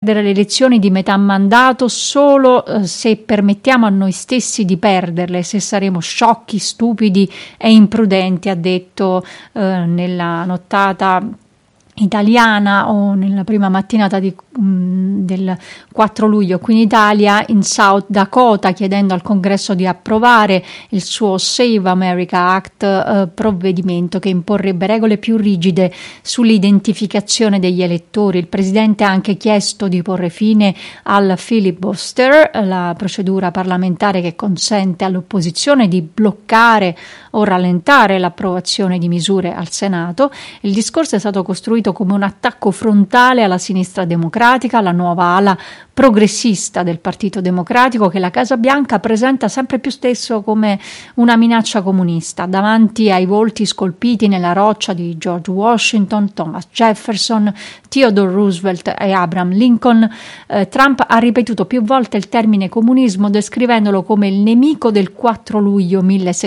le elezioni di metà mandato solo se permettiamo a noi stessi di perderle, se saremo sciocchi, stupidi e imprudenti, ha detto nella nottata italiana o nella prima mattinata del 4 luglio qui in Italia, in South Dakota, chiedendo al Congresso di approvare il suo Save America Act, provvedimento che imporrebbe regole più rigide sull'identificazione degli elettori. Il presidente ha anche chiesto di porre fine al filibuster, la procedura parlamentare che consente all'opposizione di bloccare o rallentare l'approvazione di misure al Senato. Il discorso è stato costruito come un attacco frontale alla sinistra democratica, alla nuova ala progressista del Partito Democratico, che la Casa Bianca presenta sempre più spesso come una minaccia comunista. Davanti ai volti scolpiti nella roccia di George Washington, Thomas Jefferson, Theodore Roosevelt e Abraham Lincoln, Trump ha ripetuto più volte il termine comunismo, descrivendolo come il nemico del 4 luglio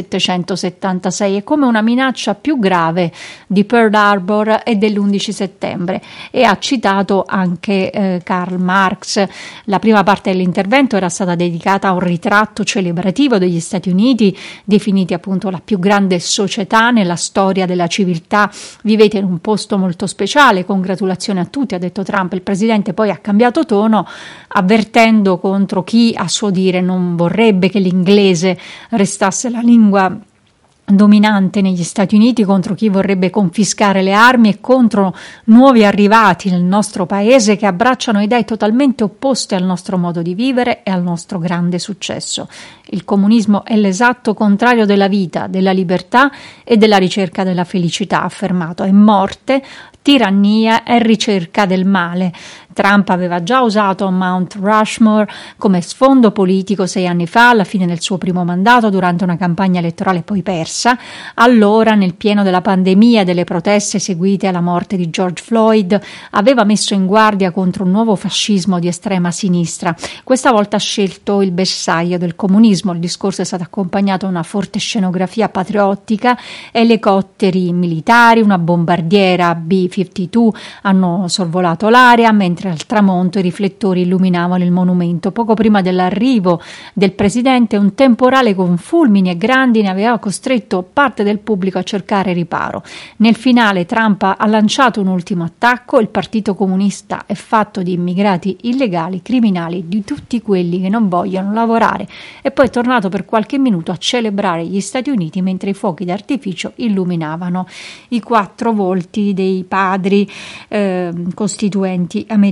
1776 e come una minaccia più grave di Pearl Harbor e dell'11 settembre, e ha citato anche Karl Marx. La prima parte dell'intervento era stata dedicata a un ritratto celebrativo degli Stati Uniti, definiti appunto la più grande società nella storia della civiltà. Vivete in un posto molto speciale, congratulazioni a tutti, ha detto Trump. Il presidente poi ha cambiato tono, avvertendo contro chi a suo dire non vorrebbe che l'inglese restasse la lingua dominante negli Stati Uniti, contro chi vorrebbe confiscare le armi e contro nuovi arrivati nel nostro paese che abbracciano idee totalmente opposte al nostro modo di vivere e al nostro grande successo. Il comunismo è l'esatto contrario della vita, della libertà e della ricerca della felicità, ha affermato. È morte, tirannia e ricerca del male. Trump aveva già usato Mount Rushmore come sfondo politico 6 anni fa, alla fine del suo primo mandato, durante una campagna elettorale poi persa. Allora, nel pieno della pandemia e delle proteste seguite alla morte di George Floyd, aveva messo in guardia contro un nuovo fascismo di estrema sinistra. Questa volta ha scelto il bersaglio del comunismo. Il discorso è stato accompagnato da una forte scenografia patriottica, elicotteri militari, una bombardiera B-52 hanno sorvolato l'area, mentre al tramonto i riflettori illuminavano il monumento. Poco prima dell'arrivo del presidente, un temporale con fulmini e grandine aveva costretto parte del pubblico a cercare riparo. Nel finale Trump ha lanciato un ultimo attacco: il Partito Comunista è fatto di immigrati illegali, criminali, di tutti quelli che non vogliono lavorare, e poi è tornato per qualche minuto a celebrare gli Stati Uniti mentre i fuochi d'artificio illuminavano i 4 volti dei padri costituenti americani.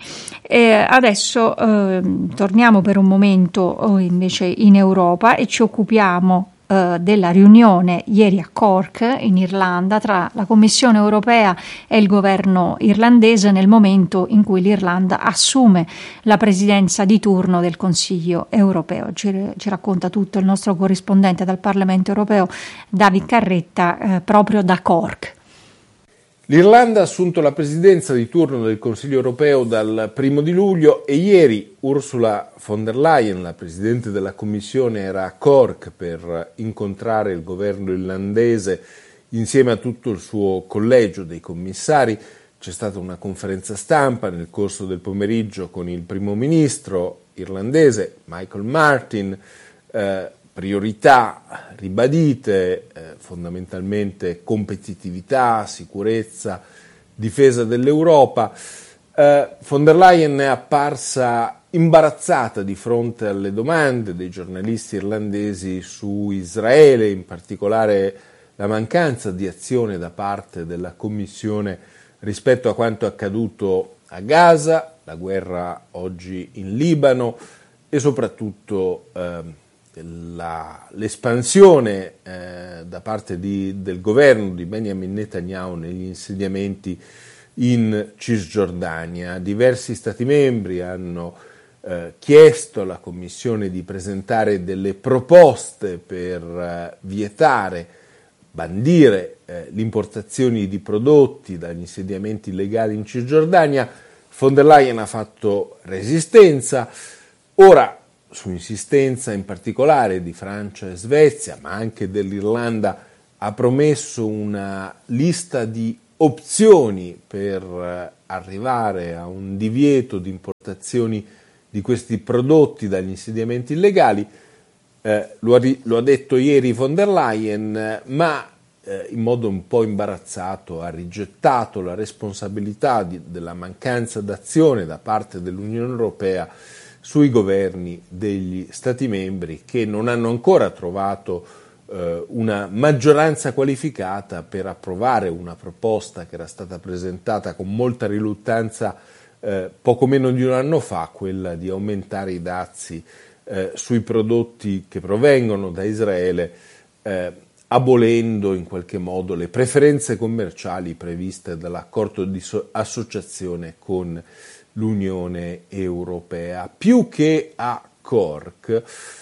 Adesso torniamo per un momento invece in Europa e ci occupiamo della riunione ieri a Cork in Irlanda tra la Commissione europea e il governo irlandese, nel momento in cui l'Irlanda assume la presidenza di turno del Consiglio europeo. Ci racconta tutto il nostro corrispondente dal Parlamento europeo David Carretta proprio da Cork. L'Irlanda ha assunto la presidenza di turno del Consiglio europeo dal 1 di luglio e ieri Ursula von der Leyen, la presidente della Commissione, era a Cork per incontrare il governo irlandese insieme a tutto il suo collegio dei commissari. C'è stata una conferenza stampa nel corso del pomeriggio con il primo ministro irlandese Michael Martin, priorità ribadite, fondamentalmente competitività, sicurezza, difesa dell'Europa. Von der Leyen è apparsa imbarazzata di fronte alle domande dei giornalisti irlandesi su Israele, in particolare la mancanza di azione da parte della Commissione rispetto a quanto accaduto a Gaza, la guerra oggi in Libano e soprattutto l'espansione da parte del governo di Benjamin Netanyahu negli insediamenti in Cisgiordania. Diversi Stati membri hanno chiesto alla Commissione di presentare delle proposte per vietare, bandire l'importazione di prodotti dagli insediamenti illegali in Cisgiordania. Von der Leyen ha fatto resistenza. Ora, su insistenza in particolare di Francia e Svezia, ma anche dell'Irlanda, ha promesso una lista di opzioni per arrivare a un divieto di importazioni di questi prodotti dagli insediamenti illegali. Lo ha detto ieri von der Leyen, ma in modo un po' imbarazzato ha rigettato la responsabilità della mancanza d'azione da parte dell'Unione Europea sui governi degli Stati membri, che non hanno ancora trovato una maggioranza qualificata per approvare una proposta che era stata presentata con molta riluttanza poco meno di un anno fa, quella di aumentare i dazi sui prodotti che provengono da Israele, abolendo in qualche modo le preferenze commerciali previste dall'accordo di associazione con l'Unione Europea. Più che a Cork,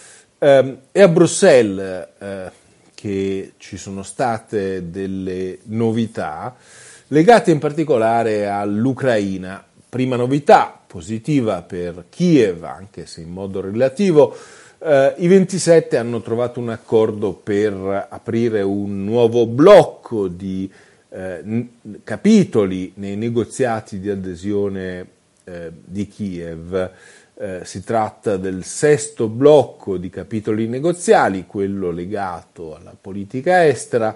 è a Bruxelles che ci sono state delle novità legate in particolare all'Ucraina. Prima novità positiva per Kiev, anche se in modo relativo, i 27 hanno trovato un accordo per aprire un nuovo blocco di capitoli nei negoziati di adesione di Kiev. Si tratta del 6° blocco di capitoli negoziali, quello legato alla politica estera.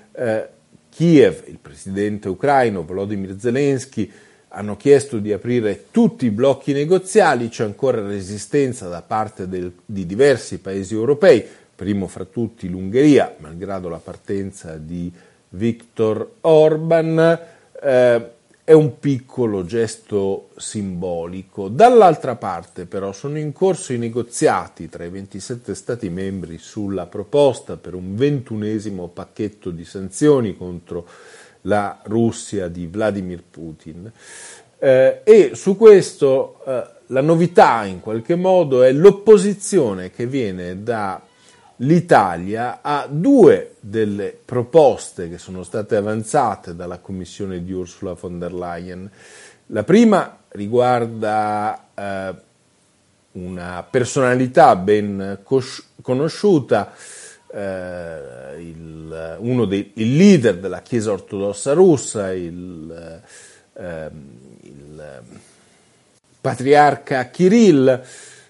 Kiev, il presidente ucraino Volodymyr Zelensky, hanno chiesto di aprire tutti i blocchi negoziali. C'è ancora resistenza da parte di diversi paesi europei, primo fra tutti l'Ungheria, malgrado la partenza di Viktor Orban. È un piccolo gesto simbolico. Dall'altra parte, però, sono in corso i negoziati tra i 27 Stati membri sulla proposta per un 21° pacchetto di sanzioni contro la Russia di Vladimir Putin. E su questo la novità in qualche modo è l'opposizione che viene dall'Italia a 2 delle proposte che sono state avanzate dalla Commissione di Ursula von der Leyen. La prima riguarda una personalità ben conosciuta, il leader della Chiesa ortodossa russa, il patriarca Kirill.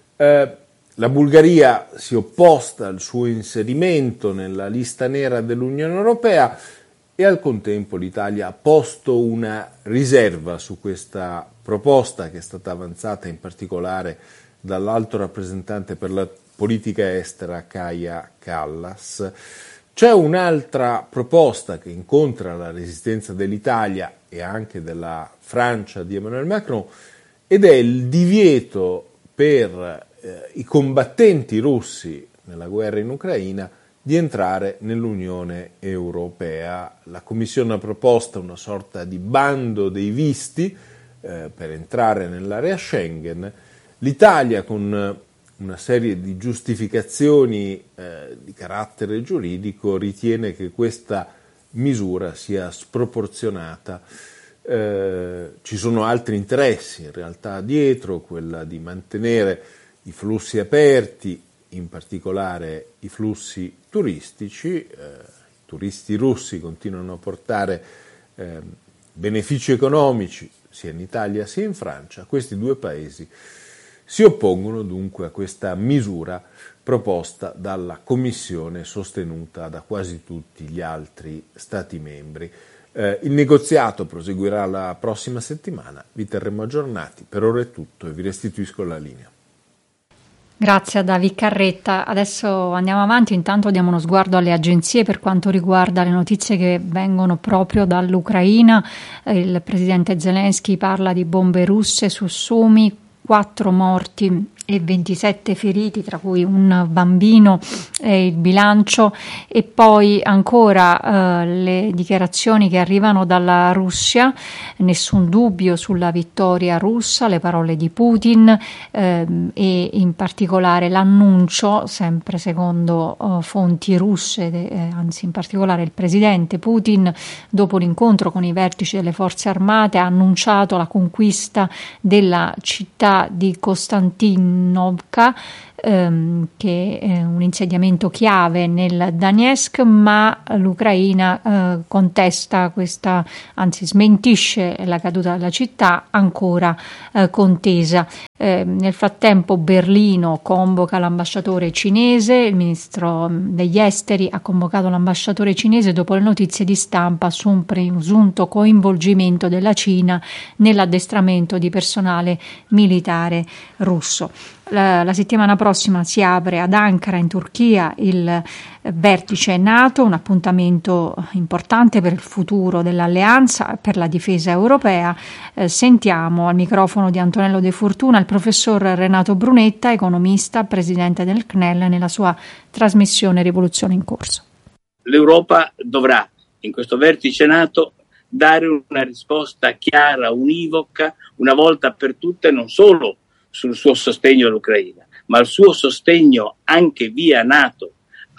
La Bulgaria si è opposta al suo inserimento nella lista nera dell'Unione Europea e al contempo l'Italia ha posto una riserva su questa proposta, che è stata avanzata in particolare dall'alto rappresentante per la politica estera Kaja Kallas. C'è un'altra proposta che incontra la resistenza dell'Italia e anche della Francia di Emmanuel Macron, ed è il divieto per i combattenti russi nella guerra in Ucraina di entrare nell'Unione Europea. La Commissione ha proposto una sorta di bando dei visti per entrare nell'area Schengen. L'Italia, con una serie di giustificazioni di carattere giuridico, ritiene che questa misura sia sproporzionata. Ci sono altri interessi in realtà dietro, quella di mantenere i flussi aperti, in particolare i flussi turistici. I turisti russi continuano a portare benefici economici sia in Italia sia in Francia. Questi 2 paesi si oppongono dunque a questa misura proposta dalla Commissione, sostenuta da quasi tutti gli altri Stati membri. Il negoziato proseguirà la prossima settimana, vi terremo aggiornati. Per ora è tutto e vi restituisco la linea. Grazie a David Carretta. Adesso andiamo avanti, intanto diamo uno sguardo alle agenzie per quanto riguarda le notizie che vengono proprio dall'Ucraina. Il presidente Zelensky parla di bombe russe su Sumi, 4 morti e 27 feriti, tra cui un bambino, il bilancio. E poi ancora le dichiarazioni che arrivano dalla Russia, nessun dubbio sulla vittoria russa, le parole di Putin e in particolare l'annuncio, sempre secondo fonti russe, anzi in particolare il presidente Putin, dopo l'incontro con i vertici delle forze armate, ha annunciato la conquista della città di Kostantinovka, che è un insediamento chiave nel Donetsk, ma l'Ucraina contesta questa, anzi smentisce la caduta della città ancora contesa. Nel frattempo Berlino convoca l'ambasciatore cinese, il ministro degli esteri ha convocato l'ambasciatore cinese dopo le notizie di stampa su un presunto coinvolgimento della Cina nell'addestramento di personale militare russo. La settimana prossima si apre ad Ankara in Turchia il vertice NATO, un appuntamento importante per il futuro dell'alleanza, per la difesa europea. Sentiamo al microfono di Antonello De Fortuna il professor Renato Brunetta, economista, presidente del CNEL, nella sua trasmissione Rivoluzione in Corso. L'Europa dovrà in questo vertice NATO dare una risposta chiara, univoca, una volta per tutte, non solo sul suo sostegno all'Ucraina, ma al suo sostegno anche via NATO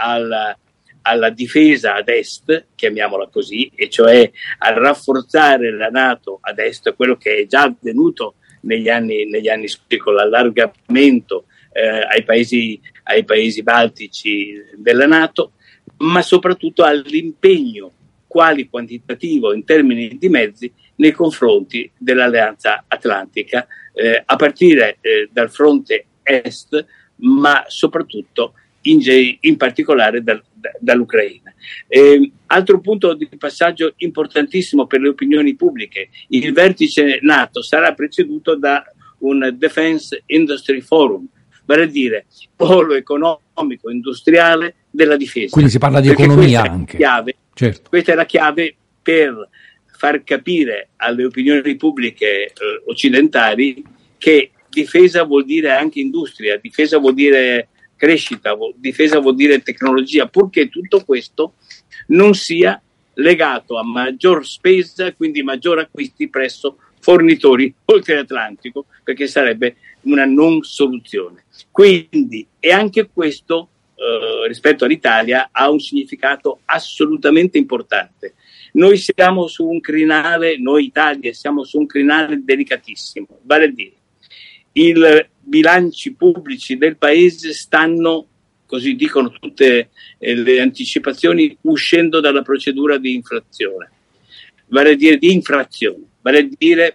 alla difesa ad est, chiamiamola così, e cioè a rafforzare la NATO ad est, quello che è già avvenuto negli anni scorsi con l'allargamento ai paesi baltici della NATO, ma soprattutto all'impegno quali quantitativo in termini di mezzi nei confronti dell'Alleanza Atlantica, a partire dal fronte est, ma soprattutto in particolare dall'Ucraina. Altro punto di passaggio importantissimo per le opinioni pubbliche: il vertice NATO sarà preceduto da un Defense Industry Forum, vale a dire polo economico industriale della difesa. Quindi si parla di economia anche. Certo. Questa è la chiave per far capire alle opinioni pubbliche occidentali che difesa vuol dire anche industria, difesa vuol dire crescita, difesa vuol dire tecnologia, purché tutto questo non sia legato a maggior spesa, quindi maggior acquisti presso fornitori oltre l'Atlantico, perché sarebbe una non soluzione. Quindi, e anche questo rispetto all'Italia ha un significato assolutamente importante. Noi siamo su un crinale, noi Italia siamo su un crinale delicatissimo, vale a dire i bilanci pubblici del paese stanno, così dicono tutte le anticipazioni, uscendo dalla procedura di inflazione, vale a dire di infrazione, vale a dire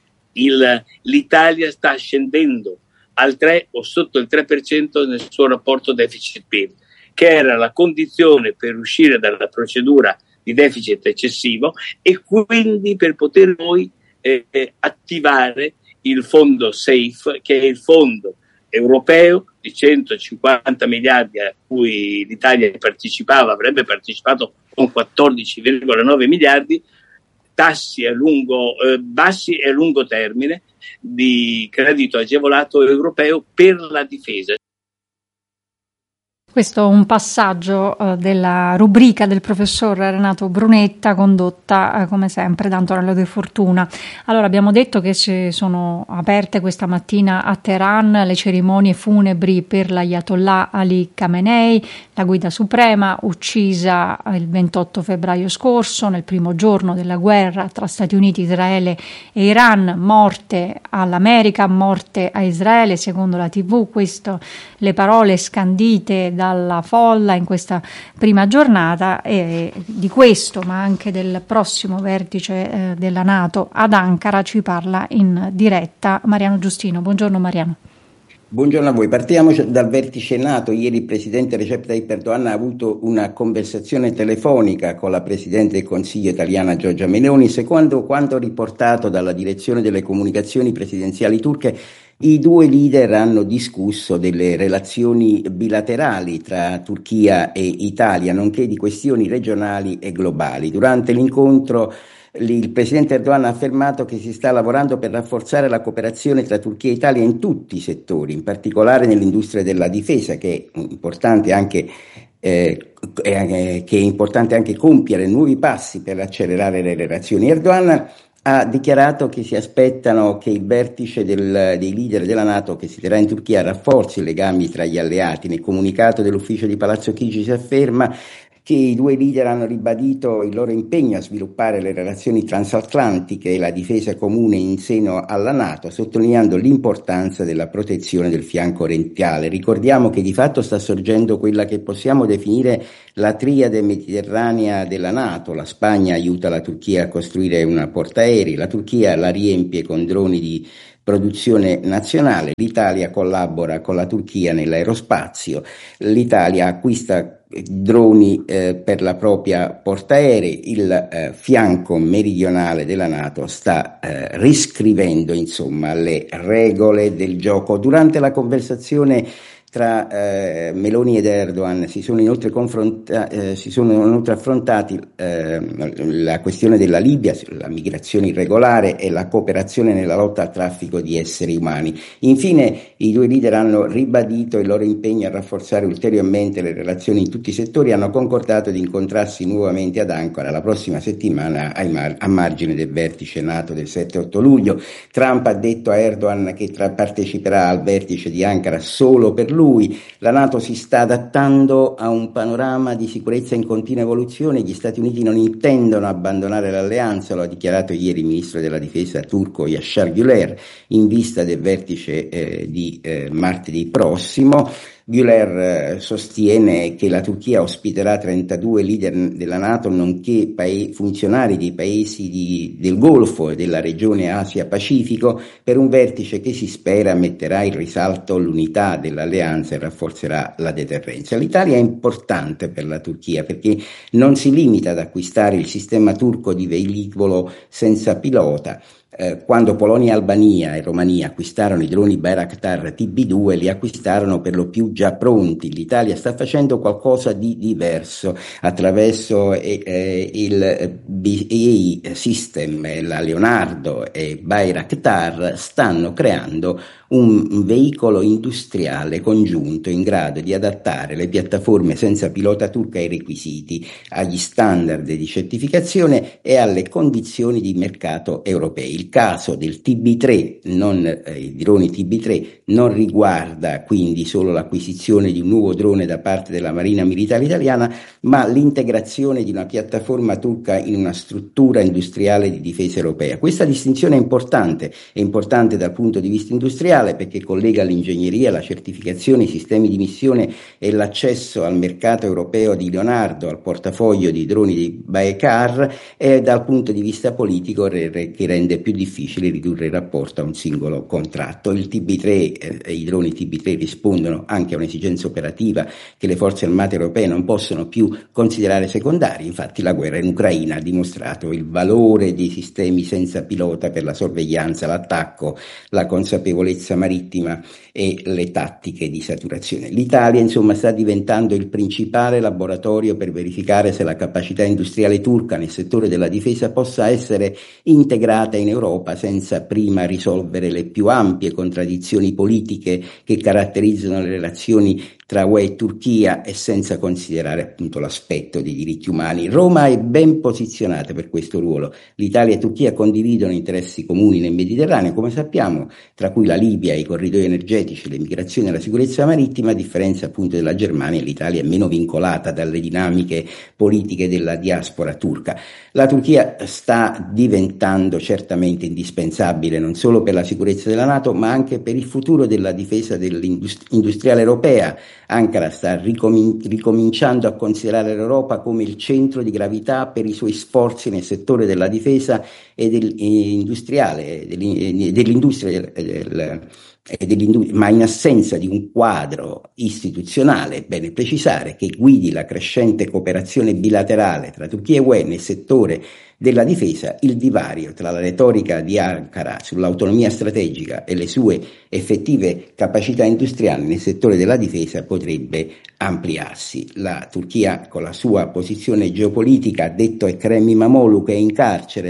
l'Italia sta scendendo al 3 o sotto il 3% nel suo rapporto deficit-PIL, che era la condizione per uscire dalla procedura di deficit eccessivo e quindi per poter poi attivare il fondo SAFE, che è il fondo europeo di 150 miliardi a cui l'Italia partecipava, avrebbe partecipato con 14,9 miliardi, tassi bassi e a lungo termine di credito agevolato europeo per la difesa. Questo è un passaggio della rubrica del professor Renato Brunetta, condotta come sempre da Antonello De Fortuna. Allora, abbiamo detto che si sono aperte questa mattina a Teheran le cerimonie funebri per l'Ayatollah Ali Khamenei, la guida suprema, uccisa il 28 febbraio scorso, nel primo giorno della guerra tra Stati Uniti, Israele e Iran. Morte all'America, morte a Israele, secondo la TV. Questo le parole scandite dalla folla in questa prima giornata, e di questo ma anche del prossimo vertice della NATO ad Ankara ci parla in diretta Mariano Giustino. Buongiorno Mariano. Buongiorno a voi. Partiamo dal vertice NATO. Ieri il presidente Recep Tayyip Erdogan ha avuto una conversazione telefonica con la presidente del Consiglio italiana Giorgia Meloni. Secondo quanto riportato dalla direzione delle comunicazioni presidenziali turche, i due leader hanno discusso delle relazioni bilaterali tra Turchia e Italia, nonché di questioni regionali e globali. Durante l'incontro il presidente Erdogan ha affermato che si sta lavorando per rafforzare la cooperazione tra Turchia e Italia in tutti i settori, in particolare nell'industria della difesa, che è importante anche compiere nuovi passi per accelerare le relazioni. Erdogan ha dichiarato che si aspettano che il vertice dei leader della NATO che si terrà in Turchia rafforzi i legami tra gli alleati. Nel comunicato dell'ufficio di Palazzo Chigi si afferma che i due leader hanno ribadito il loro impegno a sviluppare le relazioni transatlantiche e la difesa comune in seno alla NATO, sottolineando l'importanza della protezione del fianco orientale. Ricordiamo che di fatto sta sorgendo quella che possiamo definire la triade mediterranea della NATO. La Spagna aiuta la Turchia a costruire una portaerei, la Turchia la riempie con droni di produzione nazionale, l'Italia collabora con la Turchia nell'aerospazio, l'Italia acquista droni per la propria portaerei, il fianco meridionale della NATO sta riscrivendo insomma le regole del gioco. Durante la conversazione tra Meloni ed Erdogan si sono inoltre affrontati la questione della Libia, la migrazione irregolare e la cooperazione nella lotta al traffico di esseri umani. Infine i due leader hanno ribadito il loro impegno a rafforzare ulteriormente le relazioni in tutti i settori, hanno concordato di incontrarsi nuovamente ad Ankara la prossima settimana a margine del vertice NATO del 7-8 luglio. Trump ha detto a Erdogan che parteciperà al vertice di Ankara solo per lui. La NATO si sta adattando a un panorama di sicurezza in continua evoluzione. Gli Stati Uniti non intendono abbandonare l'alleanza, lo ha dichiarato ieri il ministro della difesa turco Yashar Güler in vista del vertice di martedì prossimo. Güler sostiene che la Turchia ospiterà 32 leader della NATO nonché funzionari dei paesi del Golfo e della regione Asia-Pacifico per un vertice che si spera metterà in risalto l'unità dell'alleanza e rafforzerà la deterrenza. L'Italia è importante per la Turchia perché non si limita ad acquistare il sistema turco di velivolo senza pilota. Quando Polonia, Albania e Romania acquistarono i droni Bayraktar TB2 li acquistarono per lo più già pronti. L'Italia sta facendo qualcosa di diverso attraverso il BAE System, la Leonardo e Bayraktar stanno creando un veicolo industriale congiunto in grado di adattare le piattaforme senza pilota turca ai requisiti, agli standard di certificazione e alle condizioni di mercato europei. Il caso del TB3, i droni TB3, non riguarda quindi solo l'acquisizione di un nuovo drone da parte della Marina Militare Italiana, ma l'integrazione di una piattaforma turca in una struttura industriale di difesa europea. Questa distinzione è importante dal punto di vista industriale perché collega l'ingegneria, la certificazione, i sistemi di missione e l'accesso al mercato europeo di Leonardo, al portafoglio di droni di Baykar, e dal punto di vista politico che rende più difficile ridurre il rapporto a un singolo contratto. Il TB3, i droni TB3 rispondono anche a un'esigenza operativa che le forze armate europee non possono più considerare secondarie. Infatti la guerra in Ucraina ha dimostrato il valore dei sistemi senza pilota per la sorveglianza, l'attacco, la consapevolezza marittima e le tattiche di saturazione. L'Italia insomma sta diventando il principale laboratorio per verificare se la capacità industriale turca nel settore della difesa possa essere integrata in Europa senza prima risolvere le più ampie contraddizioni politiche che caratterizzano le relazioni tra UE e Turchia e senza considerare appunto l'aspetto dei diritti umani. Roma è ben posizionata per questo ruolo. L'Italia e Turchia condividono interessi comuni nel Mediterraneo, come sappiamo, tra cui la Libia, i corridoi energetici, le migrazioni e la sicurezza marittima. A differenza appunto della Germania, l'Italia è meno vincolata dalle dinamiche politiche della diaspora turca. La Turchia sta diventando certamente indispensabile non solo per la sicurezza della NATO, ma anche per il futuro della difesa industriale europea. Ankara sta ricominciando a considerare l'Europa come il centro di gravità per i suoi sforzi nel settore della difesa e dell'industria, ma in assenza di un quadro istituzionale, è bene precisare, che guidi la crescente cooperazione bilaterale tra Turchia e UE nel settore della difesa, il divario tra la retorica di Ankara sull'autonomia strategica e le sue effettive capacità industriali nel settore della difesa potrebbe ampliarsi. La Turchia, con la sua posizione geopolitica, ha detto a Ekrem İmamoğlu, che è in carcere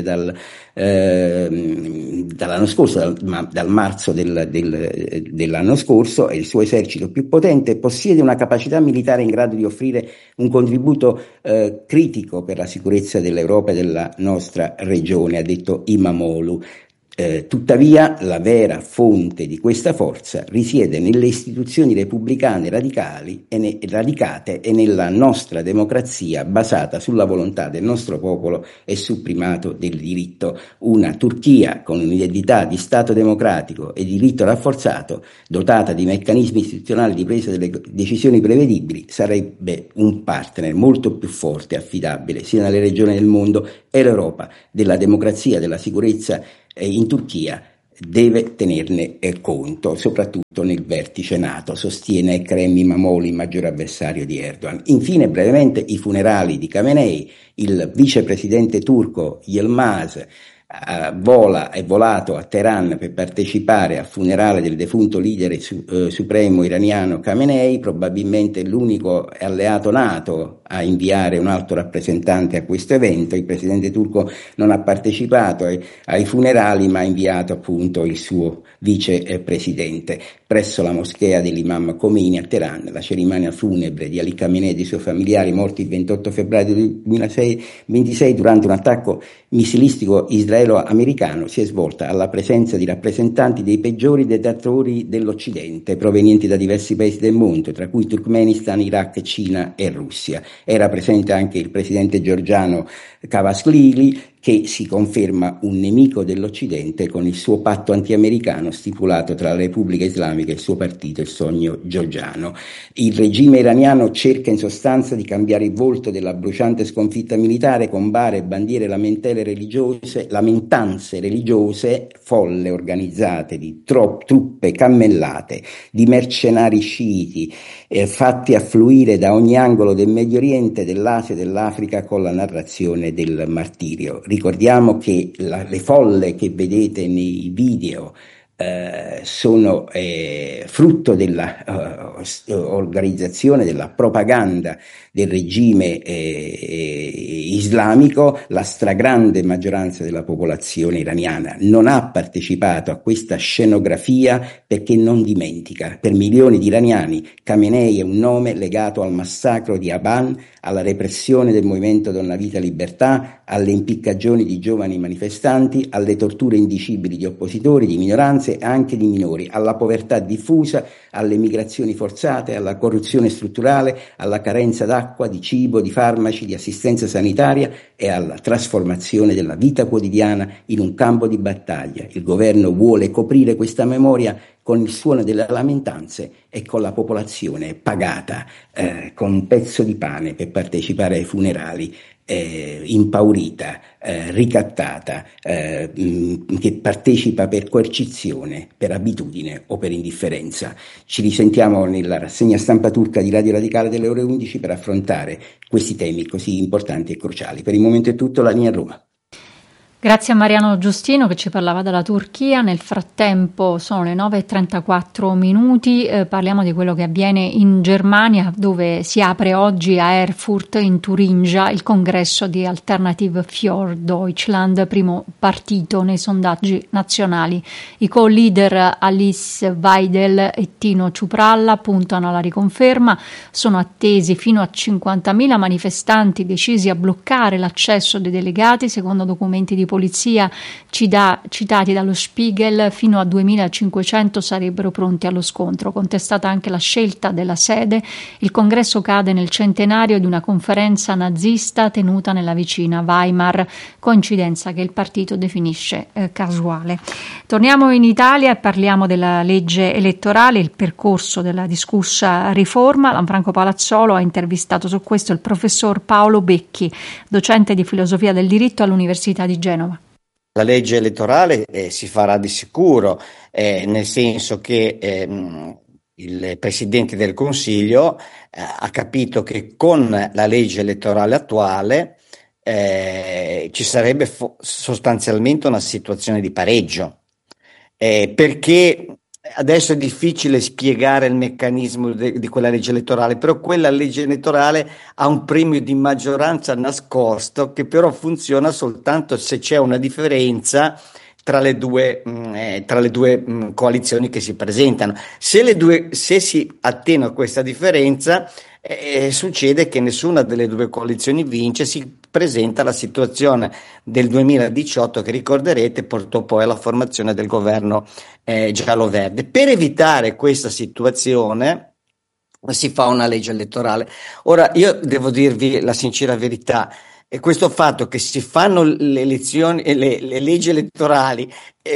dall'anno scorso, dal marzo dell'anno scorso, e il suo esercito più potente possiede una capacità militare in grado di offrire un contributo critico per la sicurezza dell'Europa e della nostra regione, ha detto İmamoğlu. Tuttavia la vera fonte di questa forza risiede nelle istituzioni repubblicane radicate e nella nostra democrazia basata sulla volontà del nostro popolo e sul primato del diritto. Una Turchia con un'identità di Stato democratico e diritto rafforzato, dotata di meccanismi istituzionali di presa delle decisioni prevedibili, sarebbe un partner molto più forte e affidabile sia nelle regioni del mondo e l'Europa della democrazia, della sicurezza in Turchia deve tenerne conto, soprattutto nel vertice NATO, sostiene Ekrem İmamoğlu, il maggiore avversario di Erdogan. Infine, brevemente, i funerali di Khamenei. Il vicepresidente turco Yilmaz è volato a Teheran per partecipare al funerale del defunto leader supremo iraniano Khamenei, probabilmente l'unico alleato NATO a inviare un alto rappresentante a questo evento. Il presidente turco non ha partecipato ai funerali, ma ha inviato appunto il suo vicepresidente. Presso la moschea dell'imam Khomeini a Teheran, la cerimonia funebre di Ali Khamenei e dei suoi familiari morti il 28 febbraio 2026 durante un attacco missilistico israelo-americano si è svolta alla presenza di rappresentanti dei peggiori dettatori dell'Occidente provenienti da diversi paesi del mondo, tra cui Turkmenistan, Iraq, Cina e Russia. Era presente anche il presidente georgiano Kavašvili, che si conferma un nemico dell'Occidente con il suo patto anti-americano stipulato tra la Repubblica Islamica e il suo partito, il Sogno Georgiano. Il regime iraniano cerca in sostanza di cambiare il volto della bruciante sconfitta militare con bare, bandiere, lamentanze religiose, folle organizzate di truppe cammellate, di mercenari sciiti, fatti affluire da ogni angolo del Medio Oriente, dell'Asia e dell'Africa con la narrazione del martirio. Ricordiamo che le folle che vedete nei video sono frutto della organizzazione, della propaganda del regime islamico. La stragrande maggioranza della popolazione iraniana non ha partecipato a questa scenografia perché non dimentica. Per milioni di iraniani Khamenei è un nome legato al massacro di Aban, alla repressione del movimento Donna Vita Libertà, alle impiccagioni di giovani manifestanti, alle torture indicibili di oppositori, di minoranze e anche di minori, alla povertà diffusa, alle migrazioni forzate, alla corruzione strutturale, alla carenza d'acqua, di cibo, di farmaci, di assistenza sanitaria e alla trasformazione della vita quotidiana in un campo di battaglia. Il governo vuole coprire questa memoria con il suono delle lamentanze e con la popolazione pagata con un pezzo di pane per partecipare ai funerali, impaurita, ricattata, che partecipa per coercizione, per abitudine o per indifferenza. Ci risentiamo nella rassegna stampa turca di Radio Radicale delle ore 11 per affrontare questi temi così importanti e cruciali. Per il momento è tutto, la linea a Roma. Grazie a Mariano Giustino che ci parlava dalla Turchia. Nel frattempo sono le 9:34, parliamo di quello che avviene in Germania, dove si apre oggi a Erfurt in Turingia il congresso di Alternative für Deutschland, primo partito nei sondaggi nazionali. I co-leader Alice Weidel e Tino Ciupralla puntano alla riconferma, sono attesi fino a 50.000 manifestanti decisi a bloccare l'accesso dei delegati, secondo documenti di polizia citati dallo Spiegel. Fino a 2.500 sarebbero pronti allo scontro. Contestata anche la scelta della sede, il congresso cade nel centenario di una conferenza nazista tenuta nella vicina Weimar, coincidenza che il partito definisce casuale. Torniamo in Italia e parliamo della legge elettorale, il percorso della discussa riforma. Lanfranco Palazzolo ha intervistato su questo il professor Paolo Becchi, docente di filosofia del diritto all'Università di Genova. La legge elettorale si farà di sicuro, nel senso che il Presidente del Consiglio ha capito che con la legge elettorale attuale ci sarebbe sostanzialmente una situazione di pareggio, perché adesso è difficile spiegare il meccanismo di quella legge elettorale, però quella legge elettorale ha un premio di maggioranza nascosto che però funziona soltanto se c'è una differenza tra le due coalizioni che si presentano. Se si attenua questa differenza, succede che nessuna delle due coalizioni vince, si presenta la situazione del 2018 che ricorderete portò poi alla formazione del governo giallo-verde. Per evitare questa situazione si fa una legge elettorale. Ora, io devo dirvi la sincera verità, e questo fatto che si fanno le elezioni, le leggi elettorali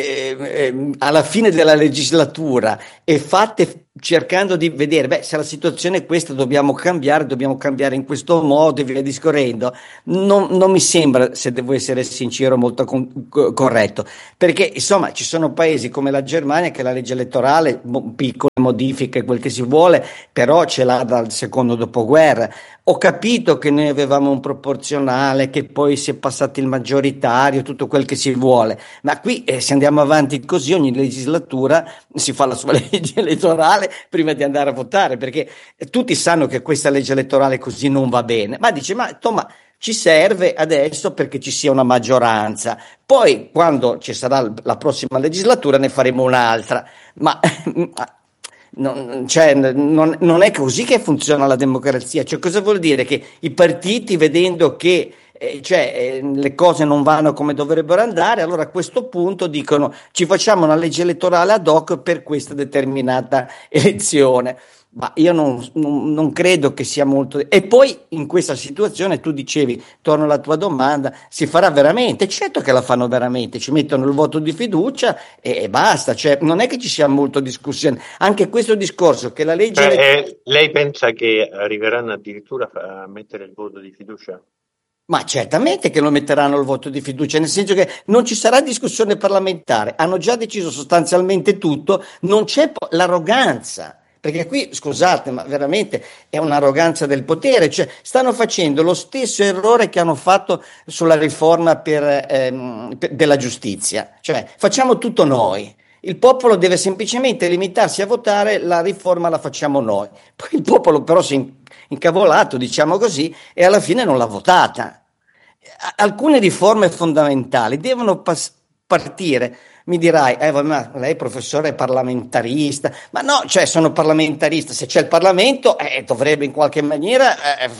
alla fine della legislatura e fatte cercando di vedere, se la situazione è questa dobbiamo cambiare in questo modo e via discorrendo, non mi sembra, se devo essere sincero, molto corretto, perché insomma ci sono paesi come la Germania che la legge elettorale, piccole modifiche, quel che si vuole, però ce l'ha dal secondo dopoguerra. Ho capito che noi avevamo un proporzionale, che poi si è passati il maggioritario, tutto quel che si vuole, ma qui se andiamo avanti così ogni legislatura si fa la sua legge elettorale prima di andare a votare, perché tutti sanno che questa legge elettorale così non va bene, ma dice, ci serve adesso perché ci sia una maggioranza, poi quando ci sarà la prossima legislatura ne faremo un'altra, ma non è così che funziona la democrazia. Cioè, cosa vuol dire? Che i partiti, vedendo che le cose non vanno come dovrebbero andare, allora a questo punto dicono ci facciamo una legge elettorale ad hoc per questa determinata elezione. Ma io non credo che sia molto. E poi in questa situazione tu dicevi, torno alla tua domanda, si farà veramente? Certo che la fanno veramente, ci mettono il voto di fiducia e basta, cioè non è che ci sia molto discussione. Anche questo discorso che la legge lei pensa che arriveranno addirittura a mettere il voto di fiducia? Ma certamente che lo metteranno il voto di fiducia, nel senso che non ci sarà discussione parlamentare, hanno già deciso sostanzialmente tutto, non c'è l'arroganza. Perché qui, scusate, ma veramente è un'arroganza del potere, cioè stanno facendo lo stesso errore che hanno fatto sulla riforma della giustizia, cioè facciamo tutto noi. Il popolo deve semplicemente limitarsi a votare, la riforma la facciamo noi. Poi il popolo però si è incavolato, diciamo così, e alla fine non l'ha votata. Alcune riforme fondamentali devono partire. Mi dirai, ma lei professore è parlamentarista, ma no, cioè sono parlamentarista, se c'è il Parlamento dovrebbe in qualche maniera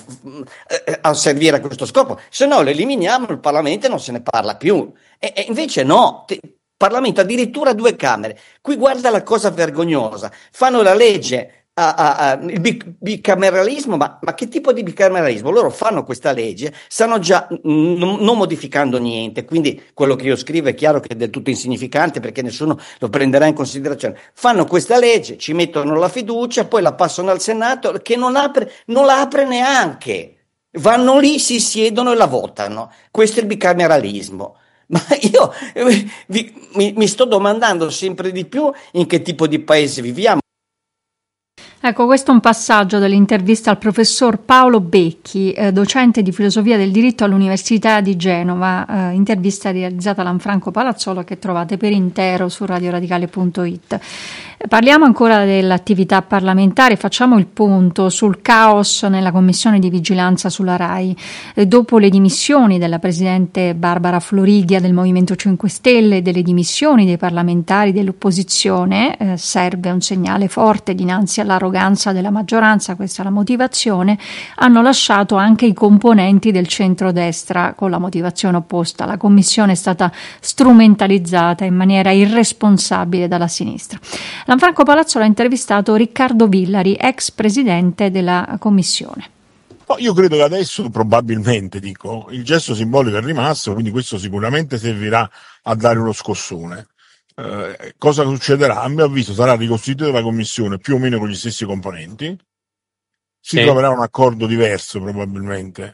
servire a questo scopo, se no lo eliminiamo, il Parlamento non se ne parla più, e invece no, Parlamento addirittura 2 camere, qui guarda la cosa vergognosa, fanno la legge il bicameralismo, ma che tipo di bicameralismo? Loro fanno questa legge, stanno già non modificando niente, quindi quello che io scrivo è chiaro che è del tutto insignificante perché nessuno lo prenderà in considerazione. Fanno questa legge, ci mettono la fiducia, poi la passano al Senato che non la apre neanche, vanno lì, si siedono e la votano. Questo è il bicameralismo. Ma io mi sto domandando sempre di più in che tipo di paese viviamo. Ecco, questo è un passaggio dell'intervista al professor Paolo Becchi, docente di filosofia del diritto all'Università di Genova, intervista realizzata da Lanfranco Palazzolo che trovate per intero su radioradicale.it. Parliamo ancora dell'attività parlamentare, facciamo il punto sul caos nella commissione di vigilanza sulla RAI. Dopo le dimissioni della presidente Barbara Floridia del Movimento 5 Stelle e delle dimissioni dei parlamentari dell'opposizione, serve un segnale forte dinanzi all'arroganza della maggioranza, questa è la motivazione, hanno lasciato anche i componenti del centrodestra con la motivazione opposta. La commissione è stata strumentalizzata in maniera irresponsabile dalla sinistra. Lanfranco Palazzolo ha intervistato Riccardo Villari, ex presidente della commissione. Io credo che adesso probabilmente, il gesto simbolico è rimasto, quindi questo sicuramente servirà a dare uno scossone. Cosa succederà? A mio avviso sarà ricostituita la commissione più o meno con gli stessi componenti, si troverà un accordo diverso probabilmente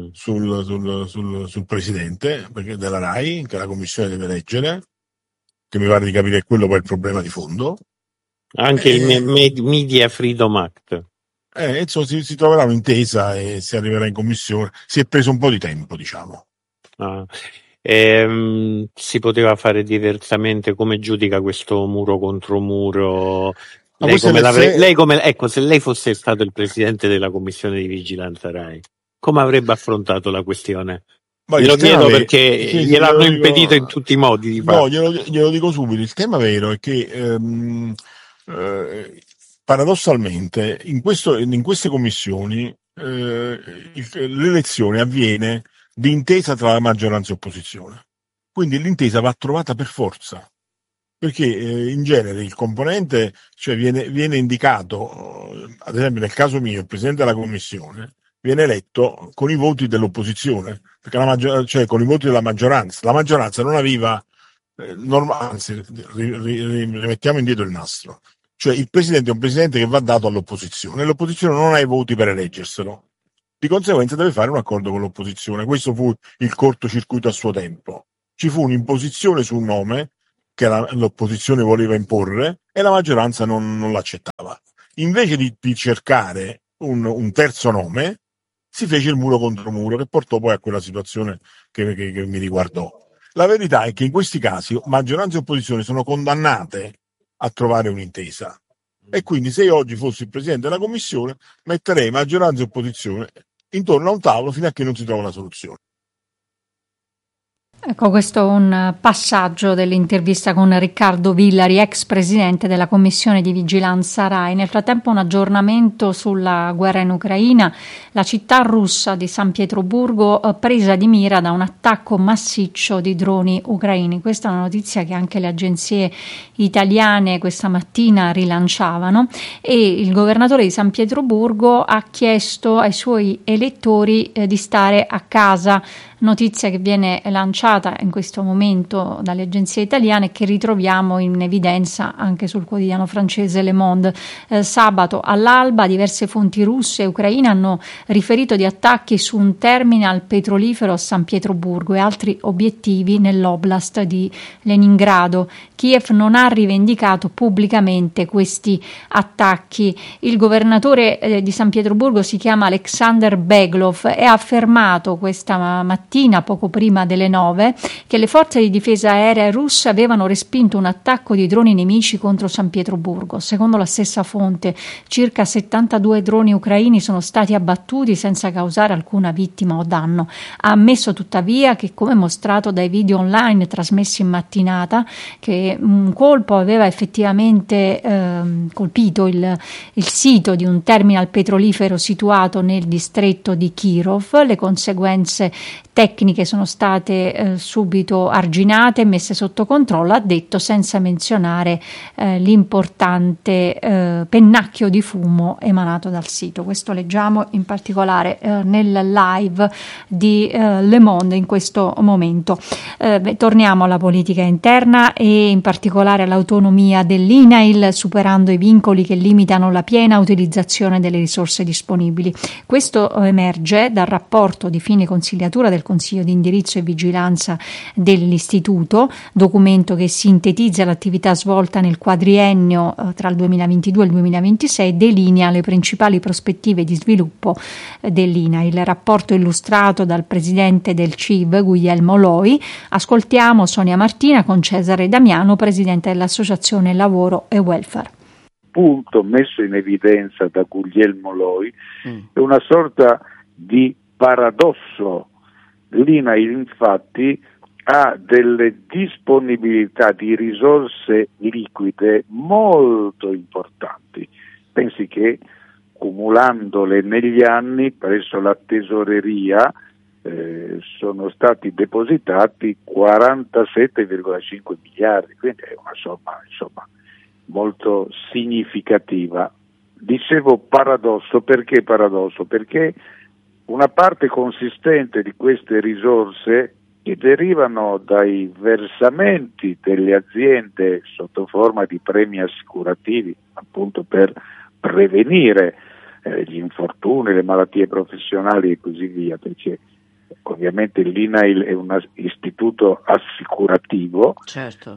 sul presidente perché della RAI, che la commissione deve eleggere, che mi pare di capire che quello poi è il problema di fondo. Anche il Media Freedom Act. Insomma, si troverà un'intesa e si arriverà in commissione. Si è preso un po' di tempo, diciamo. Si poteva fare diversamente? Come giudica questo muro contro muro? Se lei fosse stato il presidente della commissione di vigilanza RAI, come avrebbe affrontato la questione? Glielo chiedo perché gliel'hanno impedito in tutti i modi di fare. No, glielo dico subito. Il tema vero è che paradossalmente in queste commissioni l'elezione avviene d'intesa tra la maggioranza e opposizione. Quindi l'intesa va trovata per forza, perché in genere il componente, cioè viene indicato, ad esempio nel caso mio, il presidente della commissione viene eletto con i voti dell'opposizione, perché cioè con i voti della maggioranza. La maggioranza non aveva, anzi, rimettiamo indietro il nastro. Cioè il presidente è un presidente che va dato all'opposizione, e l'opposizione non ha i voti per eleggerselo. Di conseguenza deve fare un accordo con l'opposizione. Questo fu il cortocircuito a suo tempo. Ci fu un'imposizione sul nome che l'opposizione voleva imporre e la maggioranza non l'accettava. Invece di cercare un terzo nome, si fece il muro contro muro, che portò poi a quella situazione che mi riguardò. La verità è che in questi casi maggioranza e opposizione sono condannate a trovare un'intesa, e quindi se io oggi fossi il presidente della commissione metterei maggioranza e opposizione intorno a un tavolo fino a che non si trova una soluzione. Ecco, questo è un passaggio dell'intervista con Riccardo Villari, ex presidente della Commissione di Vigilanza RAI. Nel frattempo un aggiornamento sulla guerra in Ucraina. La città russa di San Pietroburgo presa di mira da un attacco massiccio di droni ucraini. Questa è una notizia che anche le agenzie italiane questa mattina rilanciavano, e il governatore di San Pietroburgo ha chiesto ai suoi elettori di stare a casa. Notizia che viene lanciata in questo momento dalle agenzie italiane, che ritroviamo in evidenza anche sul quotidiano francese Le Monde. Sabato all'alba diverse fonti russe e ucraine hanno riferito di attacchi su un terminal petrolifero a San Pietroburgo e altri obiettivi nell'oblast di Leningrado. Kiev non ha rivendicato pubblicamente questi attacchi. Il governatore di San Pietroburgo si chiama Alexander Beglov e ha affermato questa mattina, poco prima delle 9, che le forze di difesa aerea russe avevano respinto un attacco di droni nemici contro San Pietroburgo. Secondo la stessa fonte, circa 72 droni ucraini sono stati abbattuti senza causare alcuna vittima o danno. Ha ammesso tuttavia che, come mostrato dai video online trasmessi in mattinata, che un colpo aveva effettivamente colpito il sito di un terminal petrolifero situato nel distretto di Kirov. Le conseguenze tecniche sono state subito arginate e messe sotto controllo, ha detto, senza menzionare l'importante pennacchio di fumo emanato dal sito. Questo leggiamo in particolare nel live di Le Monde in questo momento. Torniamo alla politica interna e in particolare all'autonomia dell'INAIL, superando i vincoli che limitano la piena utilizzazione delle risorse disponibili. Questo emerge dal rapporto di fine consigliatura del Consiglio di indirizzo e vigilanza dell'Istituto, documento che sintetizza l'attività svolta nel quadriennio tra il 2022 e il 2026 e delinea le principali prospettive di sviluppo dell'INAIL. Il rapporto illustrato dal presidente del CIV, Guglielmo Loi. Ascoltiamo Sonia Martina con Cesare Damiano, presidente dell'Associazione Lavoro e Welfare. Punto messo in evidenza da Guglielmo Loi è una sorta di paradosso. L'INAIL infatti ha delle disponibilità di risorse liquide molto importanti. Pensi che cumulandole negli anni presso la tesoreria sono stati depositati 47,5 miliardi, quindi è una somma molto significativa. Dicevo paradosso, perché paradosso? Perché una parte consistente di queste risorse che derivano dai versamenti delle aziende sotto forma di premi assicurativi, appunto per prevenire gli infortuni, le malattie professionali e così via, perché ovviamente l'INAIL è un istituto assicurativo. Certo.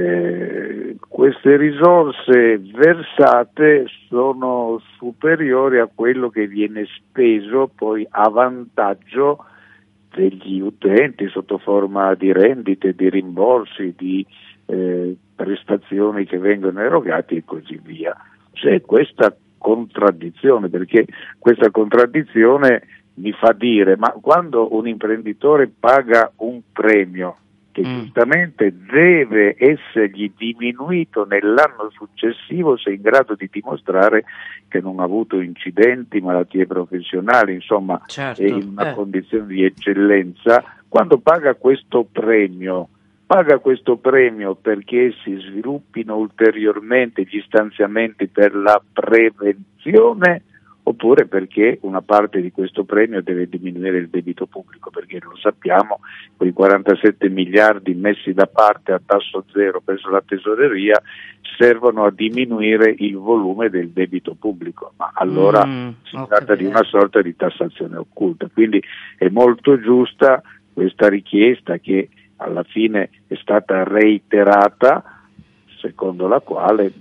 Queste risorse versate sono superiori a quello che viene speso poi a vantaggio degli utenti sotto forma di rendite, di rimborsi, di prestazioni che vengono erogate e così via. C'è questa contraddizione, perché questa contraddizione mi fa dire, ma quando un imprenditore paga un premio che giustamente deve essergli diminuito nell'anno successivo se è in grado di dimostrare che non ha avuto incidenti, malattie professionali, insomma certo, è in una condizione di eccellenza, quando paga questo premio perché si sviluppino ulteriormente gli stanziamenti per la prevenzione, oppure perché una parte di questo premio deve diminuire il debito pubblico, perché lo sappiamo, quei 47 miliardi messi da parte a tasso zero presso la tesoreria servono a diminuire il volume del debito pubblico, ma allora si tratta di una sorta di tassazione occulta, quindi è molto giusta questa richiesta che alla fine è stata reiterata, secondo la quale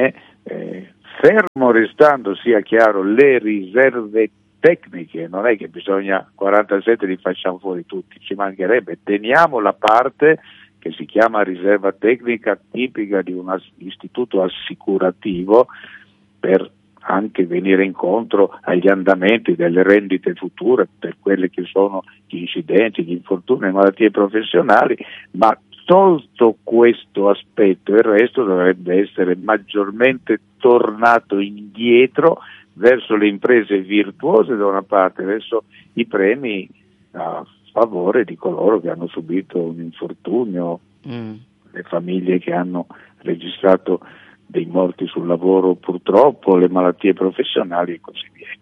fermo restando, sia chiaro, le riserve tecniche, non è che bisogna 47 li facciamo fuori tutti, ci mancherebbe, teniamo la parte che si chiama riserva tecnica tipica di un istituto assicurativo per anche venire incontro agli andamenti delle rendite future per quelli che sono gli incidenti, gli infortuni, le malattie professionali, ma tolto questo aspetto il resto dovrebbe essere maggiormente tornato indietro verso le imprese virtuose da una parte, verso i premi a favore di coloro che hanno subito un infortunio, le famiglie che hanno registrato dei morti sul lavoro purtroppo, le malattie professionali e così via.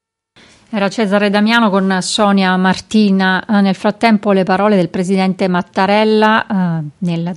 Era Cesare Damiano con Sonia Martina. Nel frattempo le parole del presidente Mattarella nel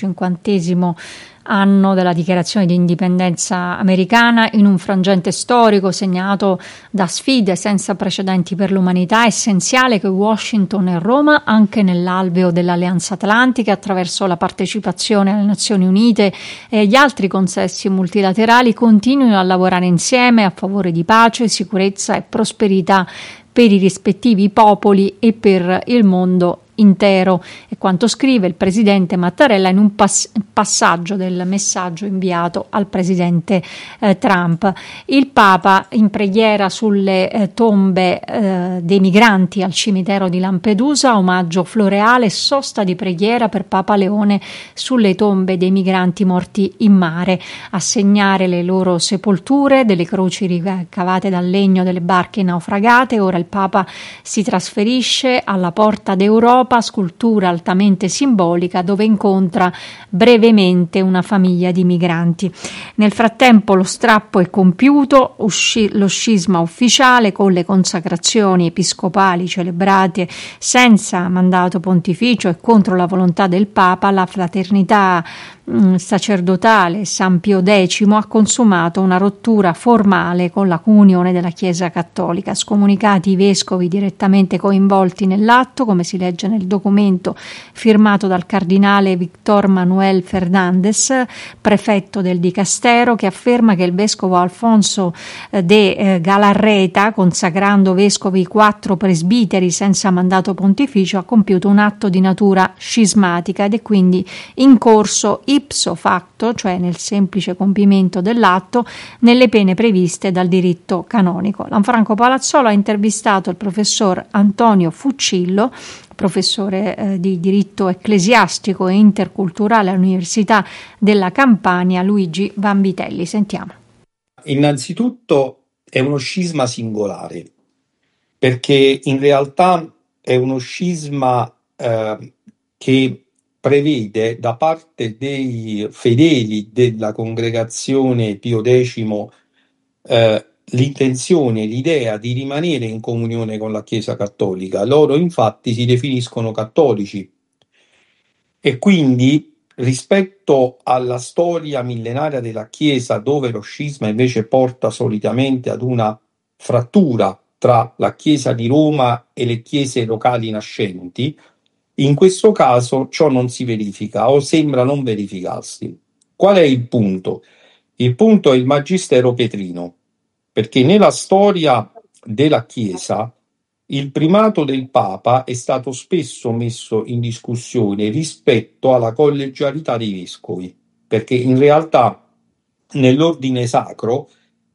250° anno della dichiarazione di indipendenza americana, in un frangente storico segnato da sfide senza precedenti per l'umanità. È essenziale che Washington e Roma, anche nell'alveo dell'Alleanza Atlantica, attraverso la partecipazione alle Nazioni Unite e agli altri consessi multilaterali, continuino a lavorare insieme a favore di pace, sicurezza e prosperità per i rispettivi popoli e per il mondo intero. È quanto scrive il presidente Mattarella in un passaggio del messaggio inviato al presidente Trump. Il Papa in preghiera sulle tombe dei migranti al cimitero di Lampedusa, omaggio floreale, sosta di preghiera per Papa Leone sulle tombe dei migranti morti in mare, a segnare le loro sepolture delle croci ricavate dal legno delle barche naufragate. Ora il Papa si trasferisce alla Porta d'Europa, scultura altamente simbolica, dove incontra brevemente una famiglia di migranti. Nel frattempo lo strappo è compiuto, lo scisma ufficiale con le consacrazioni episcopali celebrate senza mandato pontificio e contro la volontà del Papa. La fraternità sacerdotale San Pio X ha consumato una rottura formale con la comunione della Chiesa Cattolica. Scomunicati i vescovi direttamente coinvolti nell'atto, come si legge nel documento firmato dal cardinale Victor Manuel Fernández, prefetto del Dicastero, che afferma che il vescovo Alfonso de Galarreta, consacrando vescovi 4 presbiteri senza mandato pontificio, ha compiuto un atto di natura scismatica ed è quindi in corso ipso facto, cioè nel semplice compimento dell'atto, nelle pene previste dal diritto canonico. Lanfranco Palazzolo ha intervistato il professor Antonio Fuccillo, professore di diritto ecclesiastico e interculturale all'Università della Campania, Luigi Vanvitelli. Sentiamo. Innanzitutto è uno scisma singolare, perché in realtà è uno scisma che prevede da parte dei fedeli della congregazione Pio X l'intenzione, l'idea di rimanere in comunione con la Chiesa Cattolica. Loro infatti si definiscono cattolici e quindi rispetto alla storia millenaria della Chiesa, dove lo scisma invece porta solitamente ad una frattura tra la Chiesa di Roma e le chiese locali nascenti, in questo caso ciò non si verifica o sembra non verificarsi. Qual è il punto? Il punto è il Magistero Petrino, perché nella storia della Chiesa il primato del Papa è stato spesso messo in discussione rispetto alla collegialità dei vescovi, perché in realtà nell'ordine sacro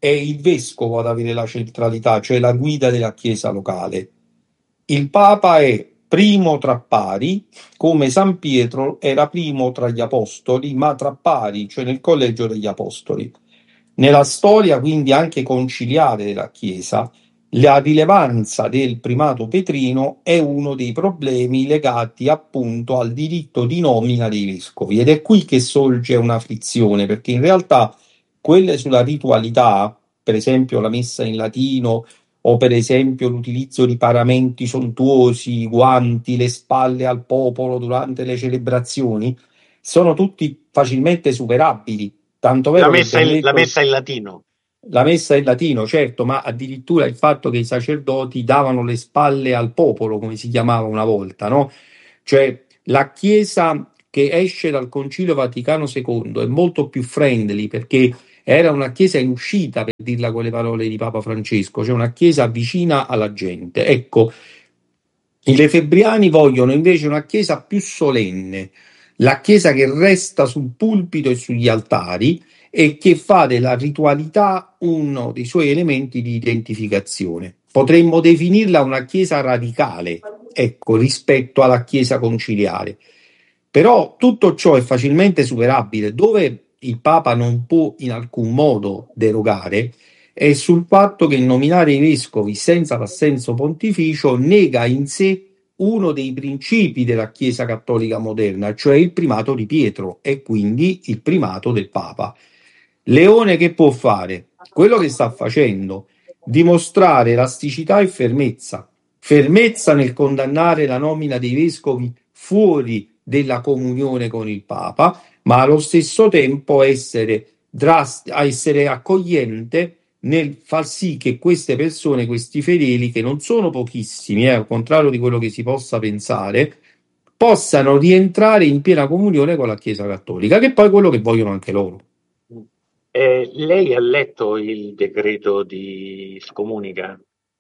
è il vescovo ad avere la centralità, cioè la guida della Chiesa locale. Il Papa è primo tra pari, come San Pietro era primo tra gli apostoli, ma tra pari, cioè nel collegio degli apostoli. Nella storia quindi anche conciliare della Chiesa, la rilevanza del primato petrino è uno dei problemi legati appunto al diritto di nomina dei vescovi, ed è qui che sorge una frizione, perché in realtà quelle sulla ritualità, per esempio la messa in latino o per esempio l'utilizzo di paramenti sontuosi, guanti, le spalle al popolo durante le celebrazioni, sono tutti facilmente superabili. Tanto vero la messa in latino. La messa in latino, certo, ma addirittura il fatto che i sacerdoti davano le spalle al popolo, come si chiamava una volta, no? Cioè la Chiesa che esce dal Concilio Vaticano II è molto più friendly, perché era una Chiesa in uscita, per dirla con le parole di Papa Francesco, cioè una Chiesa vicina alla gente. Ecco, i lefebbriani vogliono invece una Chiesa più solenne, la Chiesa che resta sul pulpito e sugli altari e che fa della ritualità uno dei suoi elementi di identificazione. Potremmo definirla una Chiesa radicale, ecco, rispetto alla Chiesa conciliare. Però tutto ciò è facilmente superabile. Dove il Papa non può in alcun modo derogare è sul fatto che nominare i vescovi senza l'assenso pontificio nega in sé uno dei principi della Chiesa cattolica moderna, cioè il primato di Pietro e quindi il primato del Papa. Leone che può fare? Quello che sta facendo, dimostrare elasticità e fermezza. Fermezza nel condannare la nomina dei vescovi fuori della comunione con il Papa, ma allo stesso tempo essere accogliente nel far sì che queste persone, questi fedeli, che non sono pochissimi, al contrario di quello che si possa pensare, possano rientrare in piena comunione con la Chiesa Cattolica, che è poi quello che vogliono anche loro. Lei ha letto il decreto di scomunica?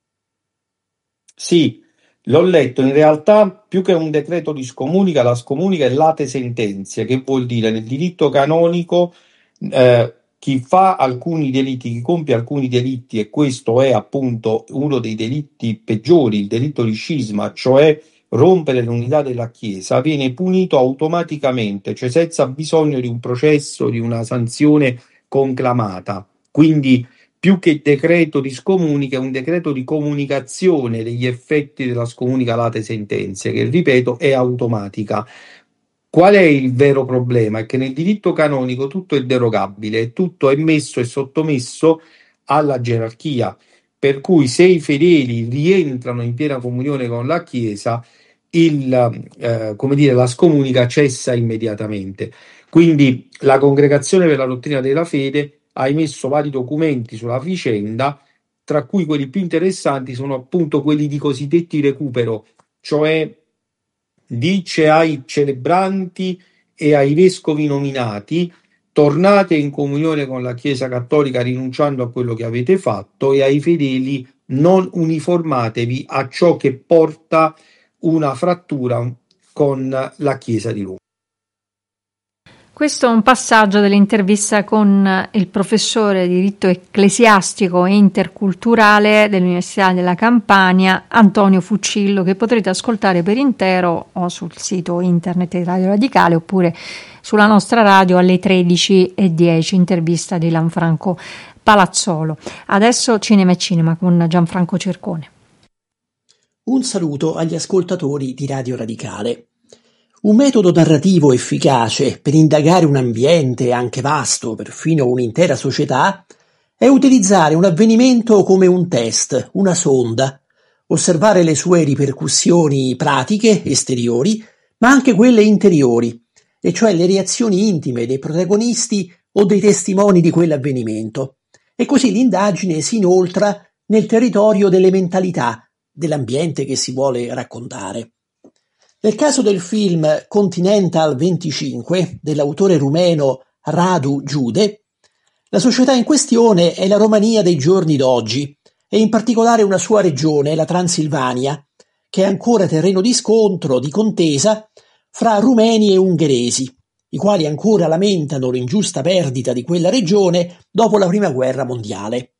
Sì, l'ho letto. In realtà, più che un decreto di scomunica, la scomunica è late sentenze, che vuol dire nel diritto canonico chi fa alcuni delitti, chi compie alcuni delitti, e questo è appunto uno dei delitti peggiori, il delitto di scisma, cioè rompere l'unità della Chiesa, viene punito automaticamente, cioè senza bisogno di un processo, di una sanzione conclamata. Quindi più che decreto di scomunica, è un decreto di comunicazione degli effetti della scomunica late sentenze, che ripeto è automatica. Qual è il vero problema? È che nel diritto canonico tutto è derogabile, tutto è messo e sottomesso alla gerarchia, per cui se i fedeli rientrano in piena comunione con la Chiesa, la scomunica cessa immediatamente. Quindi la Congregazione per la Dottrina della Fede ha emesso vari documenti sulla vicenda, tra cui quelli più interessanti sono appunto quelli di cosiddetti recupero, cioè dice ai celebranti e ai vescovi nominati: tornate in comunione con la Chiesa Cattolica rinunciando a quello che avete fatto, e ai fedeli: non uniformatevi a ciò che porta una frattura con la Chiesa di Roma. Questo è un passaggio dell'intervista con il professore di diritto ecclesiastico e interculturale dell'Università della Campania, Antonio Fuccillo, che potrete ascoltare per intero o sul sito internet di Radio Radicale oppure sulla nostra radio alle 13:10, intervista di Lanfranco Palazzolo. Adesso Cinema e Cinema con Gianfranco Cercone. Un saluto agli ascoltatori di Radio Radicale. Un metodo narrativo efficace per indagare un ambiente anche vasto, perfino un'intera società, è utilizzare un avvenimento come un test, una sonda, osservare le sue ripercussioni pratiche, esteriori, ma anche quelle interiori, e cioè le reazioni intime dei protagonisti o dei testimoni di quell'avvenimento. E così l'indagine si inoltra nel territorio delle mentalità, dell'ambiente che si vuole raccontare. Nel caso del film Continental 25 dell'autore rumeno Radu Jude, la società in questione è la Romania dei giorni d'oggi e in particolare una sua regione, la Transilvania, che è ancora terreno di scontro, di contesa fra rumeni e ungheresi, i quali ancora lamentano l'ingiusta perdita di quella regione dopo la Prima Guerra Mondiale.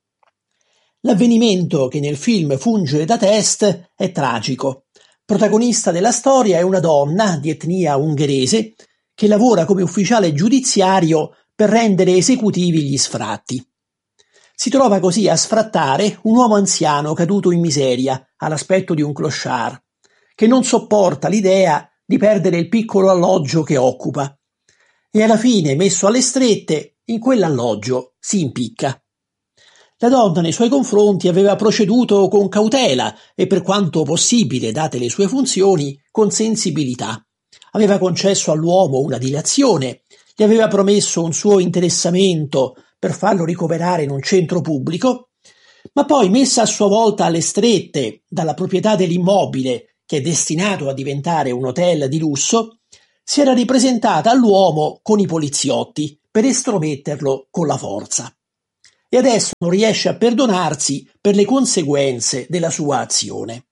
L'avvenimento che nel film funge da test è tragico. Protagonista della storia è una donna di etnia ungherese che lavora come ufficiale giudiziario per rendere esecutivi gli sfratti. Si trova così a sfrattare un uomo anziano caduto in miseria, all'aspetto di un clochard, che non sopporta l'idea di perdere il piccolo alloggio che occupa e alla fine, messo alle strette, in quell'alloggio si impicca. La donna nei suoi confronti aveva proceduto con cautela e, per quanto possibile, date le sue funzioni, con sensibilità. Aveva concesso all'uomo una dilazione, gli aveva promesso un suo interessamento per farlo ricoverare in un centro pubblico, ma poi, messa a sua volta alle strette dalla proprietà dell'immobile, che è destinato a diventare un hotel di lusso, si era ripresentata all'uomo con i poliziotti per estrometterlo con la forza. E adesso non riesce a perdonarsi per le conseguenze della sua azione.